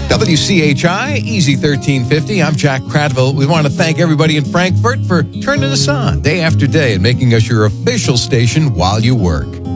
WCHI, Easy 1350. I'm Jack Cradville. We want to thank everybody in Frankfurt for turning us on day after day and making us your official station while you work.